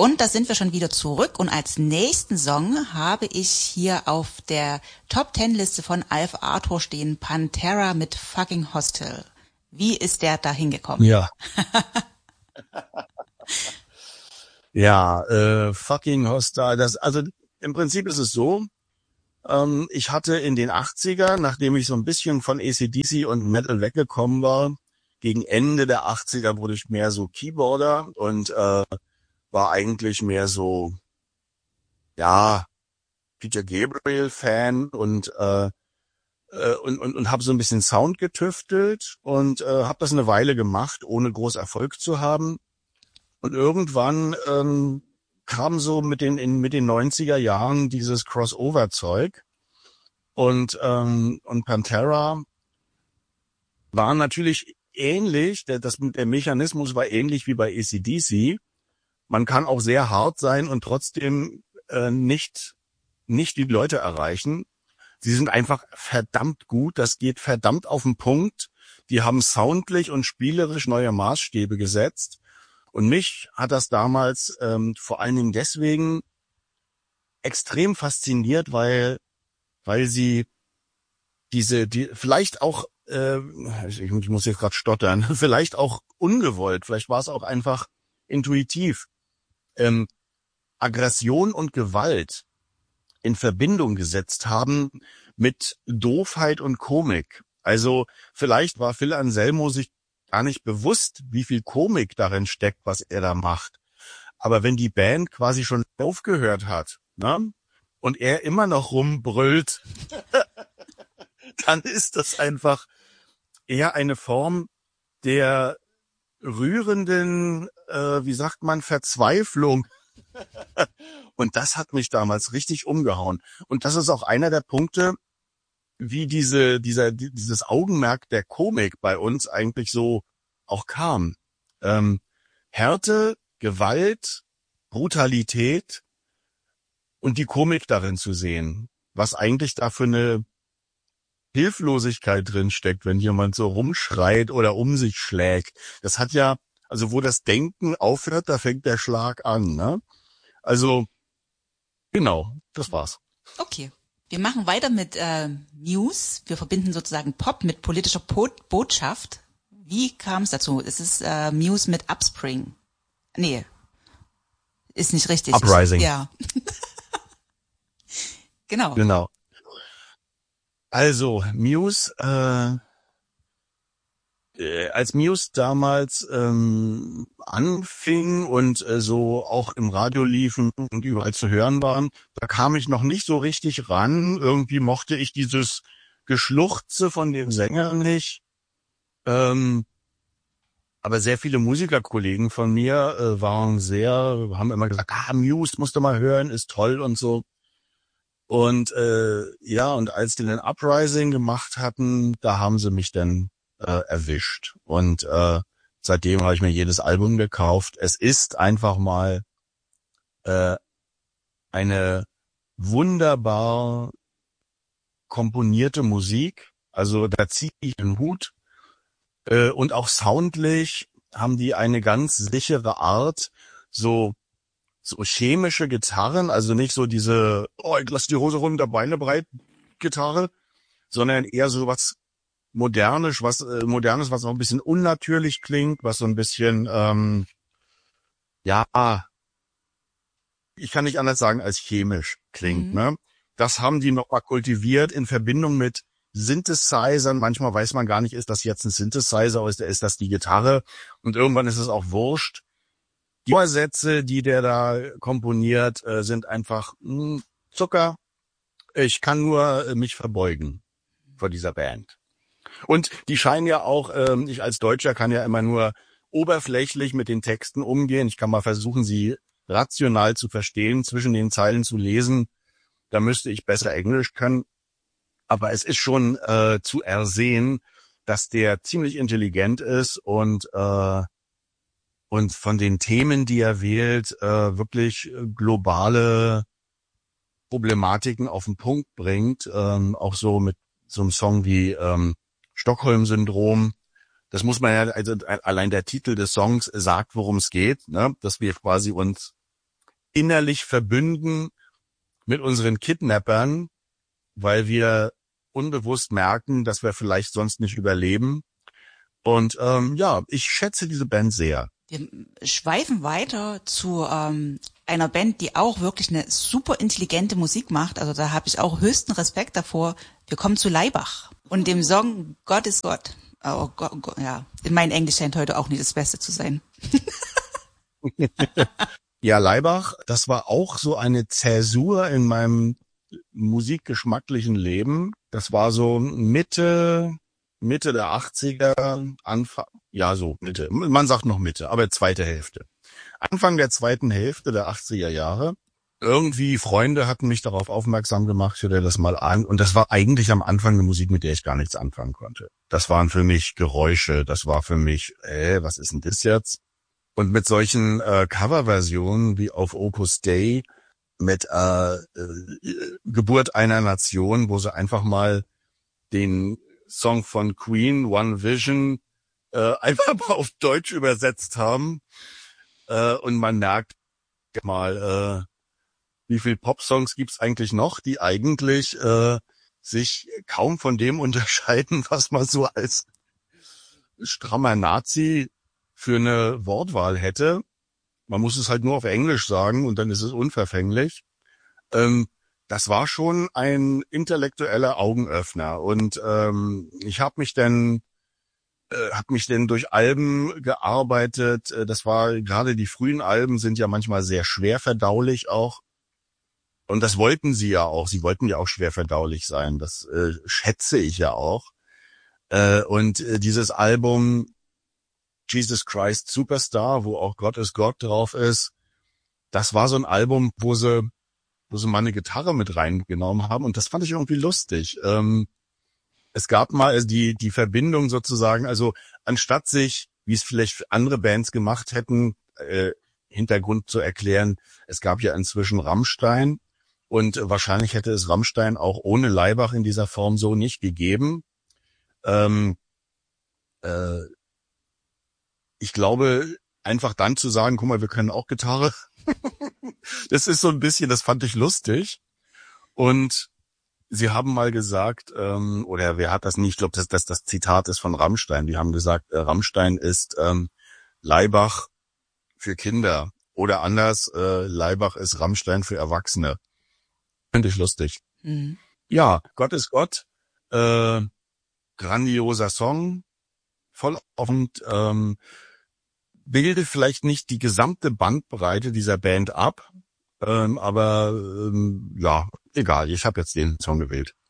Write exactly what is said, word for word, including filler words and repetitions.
Und da sind wir schon wieder zurück und als nächsten Song habe ich hier auf der Top Ten Liste von Alf Arthur stehen Pantera mit Fucking Hostile. Wie ist der da hingekommen? Ja. ja, äh, Fucking Hostile. Das, also im Prinzip ist es so, ähm, ich hatte in den achtziger, nachdem ich so ein bisschen von A C D C und Metal weggekommen war, gegen Ende der achtziger wurde ich mehr so Keyboarder und äh, war eigentlich mehr so, ja, Peter Gabriel-Fan und äh, äh, und und, und habe so ein bisschen Sound getüftelt und äh, habe das eine Weile gemacht, ohne groß Erfolg zu haben. Und irgendwann ähm, kam so mit den in mit den neunziger Jahren dieses Crossover-Zeug und ähm, und Pantera war natürlich ähnlich. Der, das, der Mechanismus war ähnlich wie bei A C D C. Man kann auch sehr hart sein und trotzdem äh, nicht nicht die Leute erreichen. Sie sind einfach verdammt gut. Das geht verdammt auf den Punkt. Die haben soundlich und spielerisch neue Maßstäbe gesetzt. Und mich hat das damals ähm, vor allen Dingen deswegen extrem fasziniert, weil weil sie diese die vielleicht auch äh, ich, ich muss jetzt gerade stottern, vielleicht auch ungewollt, vielleicht war es auch einfach intuitiv. Ähm, Aggression und Gewalt in Verbindung gesetzt haben mit Doofheit und Komik. Also vielleicht war Phil Anselmo sich gar nicht bewusst, wie viel Komik darin steckt, was er da macht. Aber wenn die Band quasi schon aufgehört hat, ne, und er immer noch rumbrüllt, dann ist das einfach eher eine Form der rührenden, äh, wie sagt man, Verzweiflung. Und das hat mich damals richtig umgehauen. Und das ist auch einer der Punkte, wie diese, dieser, dieses Augenmerk der Komik bei uns eigentlich so auch kam. Ähm, Härte, Gewalt, Brutalität und die Komik darin zu sehen. Was eigentlich da für eine Hilflosigkeit drin steckt, wenn jemand so rumschreit oder um sich schlägt. Das hat ja, also wo das Denken aufhört, da fängt der Schlag an, ne? Also, genau, das war's. Okay. Wir machen weiter mit äh, Muse. Wir verbinden sozusagen Pop mit politischer po- Botschaft. Wie kam es dazu? Es ist äh, Muse mit Upspring. Nee, ist nicht richtig. Uprising. Ich, ja. Genau. Genau. Also, Muse, äh, äh, als Muse damals ähm, anfing und äh, so auch im Radio liefen und überall zu hören waren, da kam ich noch nicht so richtig ran. Irgendwie mochte ich dieses Geschluchze von dem Sänger nicht. Ähm, aber sehr viele Musikerkollegen von mir äh, waren sehr, haben immer gesagt, ah, Muse musst du mal hören, ist toll und so. Und äh, ja, und als die den Uprising gemacht hatten, da haben sie mich dann äh, erwischt. Und äh, seitdem habe ich mir jedes Album gekauft. Es ist einfach mal äh, eine wunderbar komponierte Musik. Also da ziehe ich den Hut. Äh, und auch soundlich haben die eine ganz sichere Art, so so chemische Gitarren, also nicht so diese, oh, ich lass die Hose runter, Beine breit Gitarre, sondern eher so was modernes, was äh, modernes, was auch ein bisschen unnatürlich klingt, was so ein bisschen, ähm, ja, ich kann nicht anders sagen als chemisch klingt, Mhm. ne? Das haben die nochmal kultiviert in Verbindung mit Synthesizern. Manchmal weiß man gar nicht, ist das jetzt ein Synthesizer oder ist das die Gitarre? Und irgendwann ist es auch wurscht. Die Vorsätze, die der da komponiert, äh, sind einfach mh, Zucker. Ich kann nur äh, mich verbeugen vor dieser Band. Und die scheinen ja auch, ähm, ich als Deutscher kann ja immer nur oberflächlich mit den Texten umgehen. Ich kann mal versuchen, sie rational zu verstehen, zwischen den Zeilen zu lesen. Da müsste ich besser Englisch können. Aber es ist schon äh, zu ersehen, dass der ziemlich intelligent ist und äh, und von den Themen, die er wählt, äh, wirklich globale Problematiken auf den Punkt bringt. Ähm, auch so mit so einem Song wie ähm, Stockholm-Syndrom. Das muss man ja, also allein der Titel des Songs sagt, worum es geht, ne? Dass wir quasi uns innerlich verbünden mit unseren Kidnappern, weil wir unbewusst merken, dass wir vielleicht sonst nicht überleben. Und ähm, ja, ich schätze diese Band sehr. Wir schweifen weiter zu ähm, einer Band, die auch wirklich eine super intelligente Musik macht. Also da habe ich auch höchsten Respekt davor. Wir kommen zu Laibach und dem Song Gott ist Gott. Oh Gott, Gott, ja, mein Englisch scheint heute auch nicht das Beste zu sein. Ja, Laibach, das war auch so eine Zäsur in meinem musikgeschmacklichen Leben. Das war so Mitte, Mitte der achtziger, Anfang, ja so Mitte, man sagt noch Mitte, aber zweite Hälfte. Anfang der zweiten Hälfte der achtziger Jahre. Irgendwie Freunde hatten mich darauf aufmerksam gemacht, ich hörte das mal an. Und das war eigentlich am Anfang eine Musik, mit der ich gar nichts anfangen konnte. Das waren für mich Geräusche, das war für mich, äh, was ist denn das jetzt? Und mit solchen äh, Coverversionen wie auf Opus Dei, mit äh, äh, Geburt einer Nation, wo sie einfach mal den Song von Queen, One Vision, äh, einfach mal auf Deutsch übersetzt haben. Äh, und man merkt mal, äh, wie viel Popsongs gibt's eigentlich noch, die eigentlich äh, sich kaum von dem unterscheiden, was man so als strammer Nazi für eine Wortwahl hätte. Man muss es halt nur auf Englisch sagen und dann ist es unverfänglich. Ähm, das war schon ein intellektueller Augenöffner und ähm, ich habe mich dann äh, habe mich dann durch Alben gearbeitet. Äh, das war gerade die frühen Alben sind ja manchmal sehr schwer verdaulich auch und das wollten sie ja auch. Sie wollten ja auch schwer verdaulich sein. Das äh, schätze ich ja auch. Äh, und äh, dieses Album Jesus Christ Superstar, wo auch Gott ist Gott drauf ist, das war so ein Album, wo sie, wo sie mal eine Gitarre mit reingenommen haben und das fand ich irgendwie lustig. Ähm, es gab mal die, die Verbindung sozusagen, also anstatt sich, wie es vielleicht andere Bands gemacht hätten, äh, Hintergrund zu erklären, es gab ja inzwischen Rammstein und wahrscheinlich hätte es Rammstein auch ohne Laibach in dieser Form so nicht gegeben. Ähm, äh, Ich glaube, einfach dann zu sagen, guck mal, wir können auch Gitarre, das ist so ein bisschen, das fand ich lustig. Und sie haben mal gesagt, ähm, oder wer hat das nicht, ich glaube, dass das, das Zitat ist von Rammstein. Die haben gesagt, äh, Rammstein ist ähm, Laibach für Kinder. Oder anders, äh, Laibach ist Rammstein für Erwachsene. Finde ich lustig. Mhm. Ja, Gott ist Gott. Äh, grandioser Song. Voll offen. Ähm, bildet vielleicht nicht die gesamte Bandbreite dieser Band ab, ähm, aber ähm, ja, egal, ich habe jetzt den Song gewählt.